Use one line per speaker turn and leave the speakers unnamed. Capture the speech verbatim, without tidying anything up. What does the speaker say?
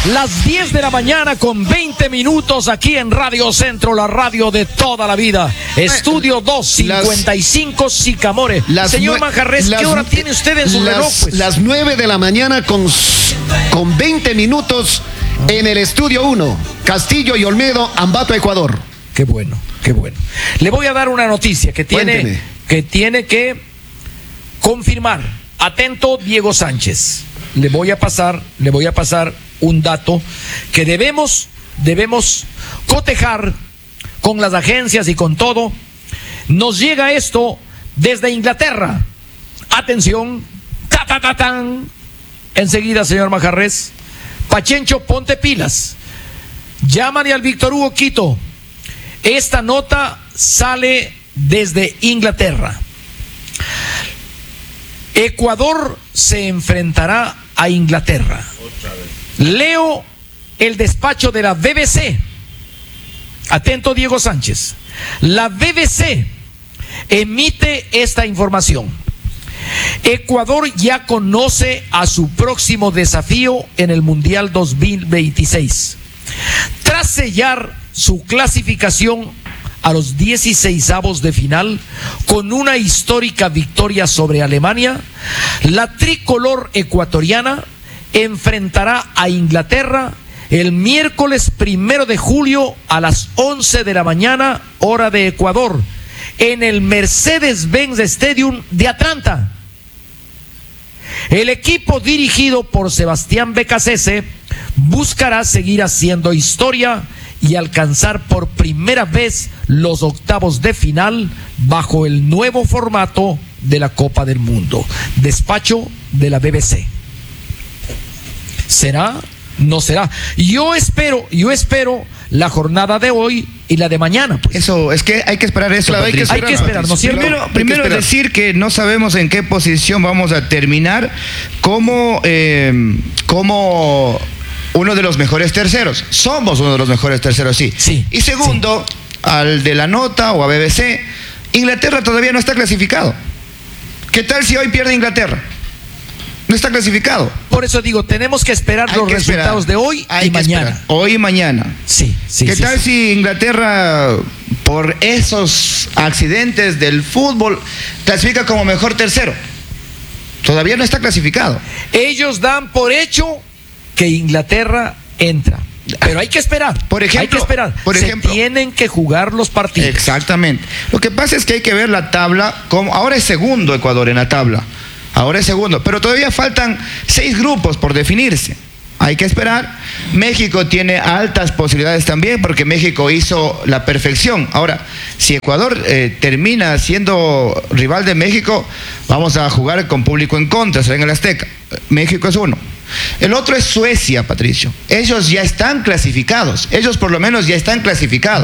Las diez de la mañana con veinte minutos aquí en Radio Centro, la radio de toda la vida. Estudio dos cincuenta y cinco Sicamore. Señor Manjarres, ¿qué hora tiene usted en su
las,
reloj? Pues?
Las nueve de la mañana con, con veinte minutos en el Estudio uno. Castillo y Olmedo, Ambato, Ecuador.
Qué bueno, qué bueno. Le voy a dar una noticia que tiene, que tiene que confirmar. Atento, Diego Sánchez. Le voy a pasar, le voy a pasar un dato que debemos, debemos cotejar con las agencias y con todo. Nos llega esto desde Inglaterra. Atención, ta, ta, ta, tan. Enseguida, señor Manjarres. Pachencho, ponte pilas. Llámale al Víctor Hugo Quito. Esta nota sale desde Inglaterra. Ecuador se enfrentará a Inglaterra. Otra vez. Leo el despacho de la B B C. Atento, Diego Sánchez. La B B C emite esta información. Ecuador ya conoce a su próximo desafío en el Mundial dos mil veintiséis. Tras sellar su clasificación a los dieciseisavos de final con una histórica victoria sobre Alemania, la tricolor ecuatoriana enfrentará a Inglaterra el miércoles primero de julio a las once de la mañana, hora de Ecuador, en el Mercedes-Benz Stadium de Atlanta. El equipo dirigido por Sebastián Becasese buscará seguir haciendo historia y alcanzar por primera vez los octavos de final bajo el nuevo formato de la Copa del Mundo. Despacho de la B B C. ¿Será? No será. Yo espero, yo espero la jornada de hoy y la de mañana. Pues.
Eso, es que hay que esperar eso.
Claro, hay que esperar,
hay que esperar, ¿no es cierto?
Primero, primero
esperar.
decir que no sabemos en qué posición vamos a terminar como, eh, como uno de los mejores terceros. Somos uno de los mejores terceros, sí.
sí
y segundo, sí. al de la nota o a B B C, Inglaterra todavía no está clasificado. ¿Qué tal si hoy pierde Inglaterra? No está clasificado.
Por eso digo, tenemos que esperar
Hay
los
que
resultados
esperar.
de hoy
Hay
y mañana.
Esperar. Hoy y mañana.
Sí, sí.
¿Qué
sí,
tal
sí.
si Inglaterra, por esos accidentes del fútbol, clasifica como mejor tercero? Todavía no está clasificado.
Ellos dan por hecho que Inglaterra entra. Pero hay que esperar.
Por ejemplo,
hay que esperar.
Por ejemplo,
Se tienen que jugar los partidos.
Exactamente. Lo que pasa es que hay que ver la tabla. Como ahora es segundo Ecuador en la tabla. Ahora es segundo. Pero todavía faltan seis grupos por definirse. Hay que esperar. México tiene altas posibilidades también porque México hizo la perfección. Ahora, si Ecuador eh, termina siendo rival de México, vamos a jugar con público en contra, será en el Azteca. México es uno. El otro es Suecia, Patricio. Ellos ya están clasificados. Ellos por lo menos ya están clasificados.